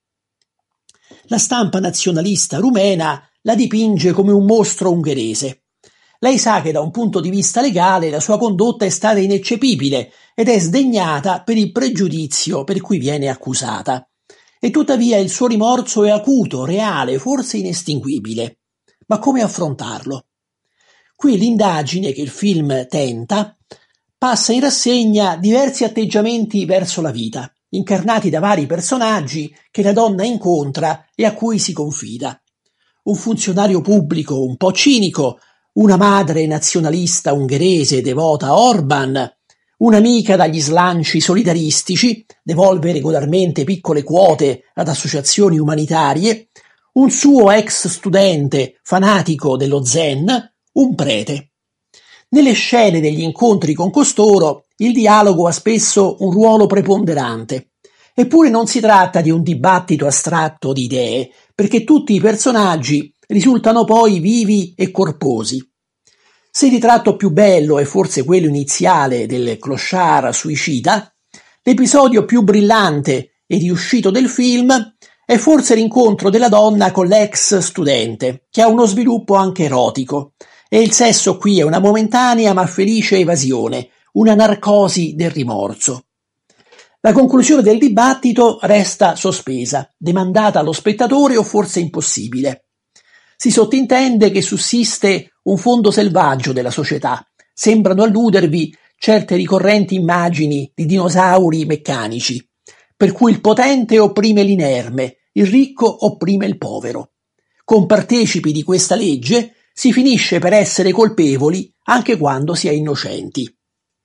La stampa nazionalista rumena la dipinge come un mostro ungherese. Lei sa che da un punto di vista legale la sua condotta è stata ineccepibile ed è sdegnata per il pregiudizio per cui viene accusata. E tuttavia il suo rimorso è acuto, reale, forse inestinguibile. Ma come affrontarlo? Qui l'indagine che il film tenta passa in rassegna diversi atteggiamenti verso la vita, incarnati da vari personaggi che la donna incontra e a cui si confida. Un funzionario pubblico un po' cinico, una madre nazionalista ungherese devota a Orban, un'amica dagli slanci solidaristici, devolve regolarmente piccole quote ad associazioni umanitarie, un suo ex studente fanatico dello Zen, un prete. Nelle scene degli incontri con costoro il dialogo ha spesso un ruolo preponderante. Eppure non si tratta di un dibattito astratto di idee, perché tutti i personaggi risultano poi vivi e corposi. Se il ritratto più bello è forse quello iniziale del clochard suicida, l'episodio più brillante e riuscito del film è forse l'incontro della donna con l'ex studente, che ha uno sviluppo anche erotico, e il sesso qui è una momentanea ma felice evasione, una narcosi del rimorso. La conclusione del dibattito resta sospesa, demandata allo spettatore o forse impossibile. Si sottintende che sussiste un fondo selvaggio della società. Sembrano alludervi certe ricorrenti immagini di dinosauri meccanici, per cui il potente opprime l'inerme, il ricco opprime il povero. Compartecipi di questa legge si finisce per essere colpevoli anche quando si è innocenti.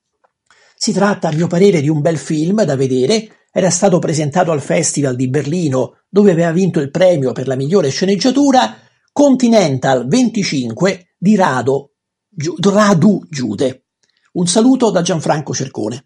Si tratta, a mio parere, di un bel film da vedere. Era stato presentato al Festival di Berlino, dove aveva vinto il premio per la migliore sceneggiatura, Continental 25 di Radu Jude. Un saluto da Gianfranco Cercone.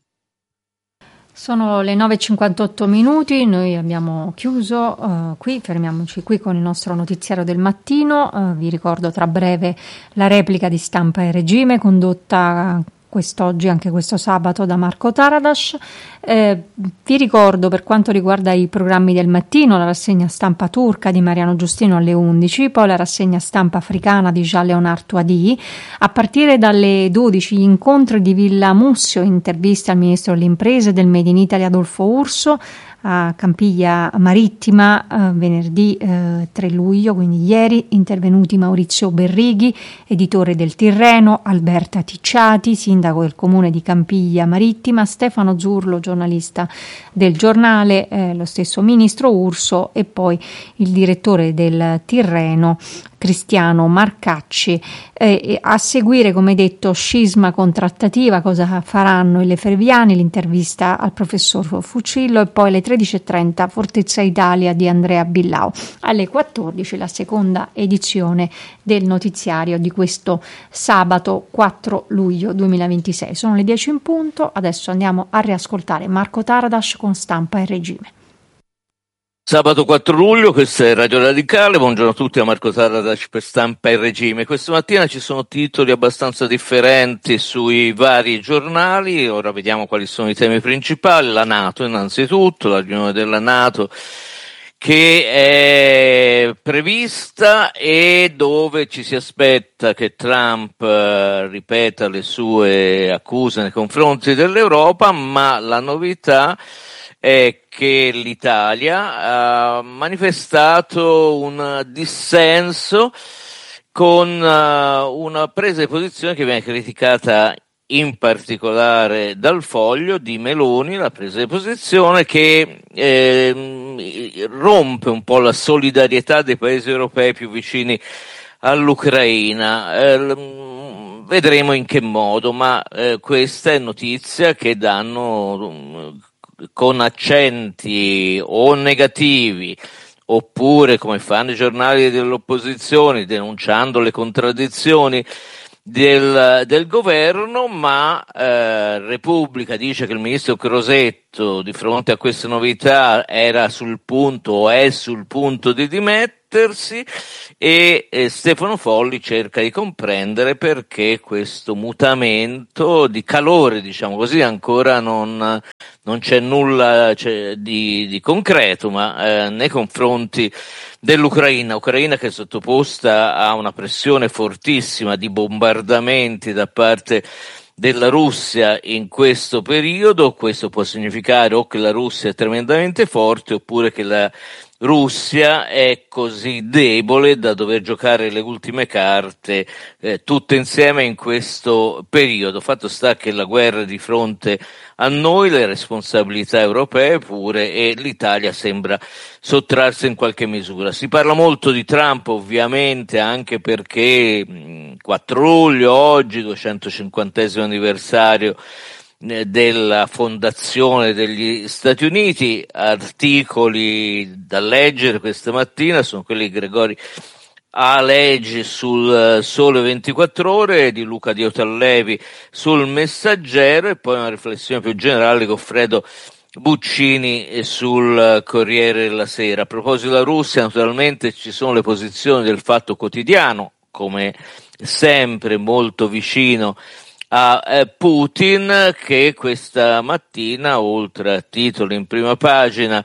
Sono le 9:58, noi abbiamo chiuso qui, fermiamoci qui con il nostro notiziario del mattino. Vi ricordo tra breve la replica di Stampa e Regime condotta quest'oggi, anche questo sabato, da Marco Taradas. Vi ricordo, per quanto riguarda i programmi del mattino, la rassegna stampa turca di Mariano Giustino alle 11, poi la rassegna stampa africana di Jean-Léonard Touadi. A partire dalle 12 gli incontri di Villa Mussio, interviste al ministro delle imprese del Made in Italy Adolfo Urso a Campiglia Marittima venerdì 3 luglio, quindi ieri, intervenuti Maurizio Berrighi, editore del Tirreno, Alberta Ticciati, sindaco del comune di Campiglia Marittima, Stefano Zurlo, giornalista del giornale, lo stesso ministro Urso e poi il direttore del Tirreno Cristiano Marcacci. A seguire, come detto, scisma con trattativa, cosa faranno i Lefebvriani, l'intervista al professor Fucillo, e poi alle 13:30 Fortezza Italia di Andrea Billau. Alle 14 la seconda edizione del notiziario di questo sabato 4 luglio 2026. Sono le 10 in punto, adesso andiamo a riascoltare Marco Taradas con Stampa e Regime. Sabato 4 luglio, questa è Radio Radicale, buongiorno a tutti, a Marco Taradas per Stampa e Regime. Questa mattina ci sono titoli abbastanza differenti sui vari giornali, ora vediamo quali sono i temi principali. La NATO innanzitutto, la riunione della NATO che è prevista e dove ci si aspetta che Trump ripeta le sue accuse nei confronti dell'Europa, ma la novità è che l'Italia ha manifestato un dissenso con una presa di posizione che viene criticata in particolare dal Foglio di Meloni, la presa di posizione che rompe un po' la solidarietà dei paesi europei più vicini all'Ucraina. Vedremo in che modo, ma questa è notizia che danno con accenti o negativi oppure come fanno i giornali delle opposizioni denunciando le contraddizioni del governo, ma Repubblica dice che il ministro Crosetto di fronte a queste novità era sul punto o è sul punto di dimettersi e Stefano Folli cerca di comprendere perché questo mutamento di calore, diciamo così, ancora non c'è nulla di concreto, ma nei confronti dell'Ucraina che è sottoposta a una pressione fortissima di bombardamenti da parte della Russia in questo periodo. Questo può significare o che la Russia è tremendamente forte oppure che la Russia è così debole da dover giocare le ultime carte tutte insieme in questo periodo. Fatto sta che la guerra è di fronte a noi, le responsabilità europee pure, e l'Italia sembra sottrarsi in qualche misura. Si parla molto di Trump ovviamente anche perché 4 luglio, oggi 250° anniversario della fondazione degli Stati Uniti. Articoli da leggere questa mattina sono quelli di Gregori Aleggi sul Sole 24 Ore, di Luca Diotallevi sul Messaggero e poi una riflessione più generale con Goffredo Buccini sul Corriere della Sera. A proposito della Russia, naturalmente ci sono le posizioni del Fatto Quotidiano, come sempre molto vicino a Putin, che questa mattina, oltre a titoli in prima pagina,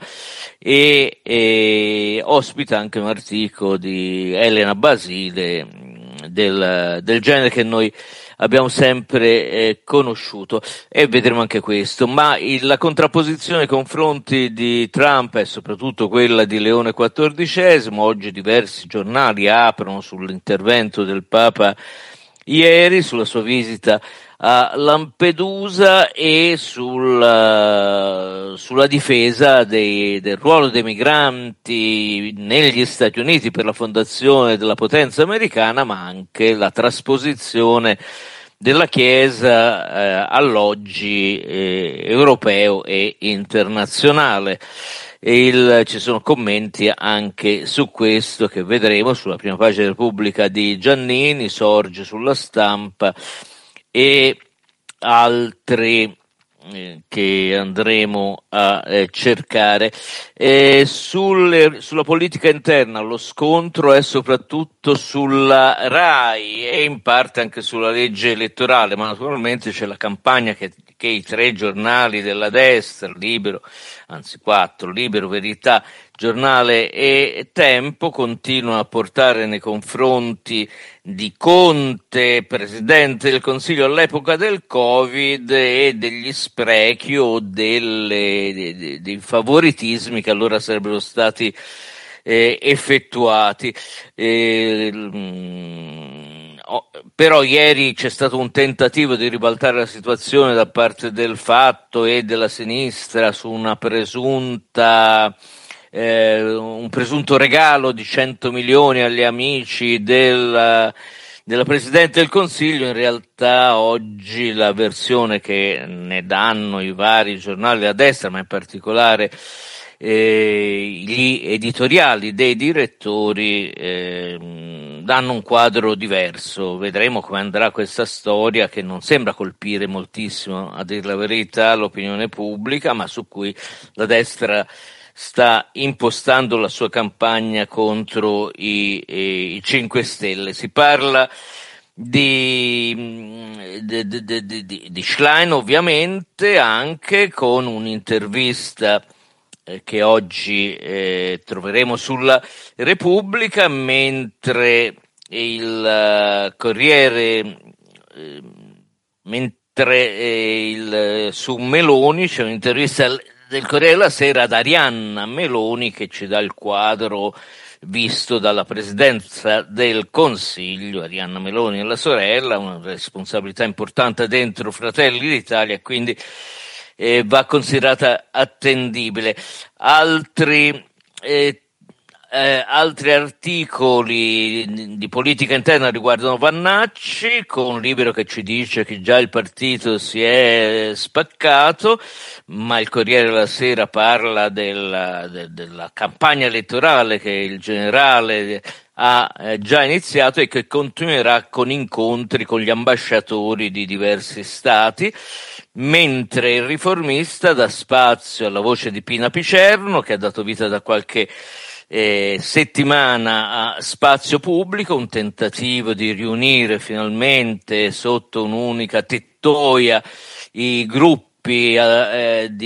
ospita anche un articolo di Elena Basile del genere che noi abbiamo sempre conosciuto, e vedremo anche questo. Ma la contrapposizione nei confronti di Trump è soprattutto quella di Leone XIV. Oggi diversi giornali aprono sull'intervento del Papa ieri, sulla sua visita a Lampedusa e sulla difesa del ruolo dei migranti negli Stati Uniti per la fondazione della potenza americana, ma anche la trasposizione della Chiesa all'oggi europeo e internazionale. Ci sono commenti anche su questo che vedremo sulla prima pagina della Repubblica di Giannini, Sorge sulla Stampa e altri che andremo a cercare. Sulla politica interna lo scontro è soprattutto sulla RAI e in parte anche sulla legge elettorale, ma naturalmente c'è la campagna che i 3 giornali della destra, Libero, anzi 4, Libero, Verità, Giornale e Tempo, continuano a portare nei confronti di Conte, Presidente del Consiglio all'epoca del Covid, e degli sprechi o dei favoritismi che allora sarebbero stati effettuati. Però ieri c'è stato un tentativo di ribaltare la situazione da parte del Fatto e della sinistra su una un presunto regalo di 100 milioni agli amici della Presidente del Consiglio. In realtà oggi la versione che ne danno i vari giornali a destra, ma in particolare gli editoriali dei direttori, danno un quadro diverso. Vedremo come andrà questa storia, che non sembra colpire moltissimo, a dir la verità, l'opinione pubblica, ma su cui la destra sta impostando la sua campagna contro i 5 Stelle. Si parla di Schlein ovviamente, anche con un'intervista che oggi troveremo sulla Repubblica, mentre il Corriere, su Meloni c'è un'intervista del Corriere della Sera ad Arianna Meloni che ci dà il quadro visto dalla Presidenza del Consiglio. Arianna Meloni e la sorella, una responsabilità importante dentro Fratelli d'Italia, quindi va considerata attendibile. Altri articoli di politica interna riguardano Vannacci, con Libero che ci dice che già il partito si è spaccato, ma il Corriere della Sera parla della campagna elettorale che il generale ha già iniziato e che continuerà con incontri con gli ambasciatori di diversi stati, mentre il Riformista dà spazio alla voce di Pina Picerno, che ha dato vita da qualche settimana a Spazio Pubblico, un tentativo di riunire finalmente sotto un'unica tettoia i gruppi di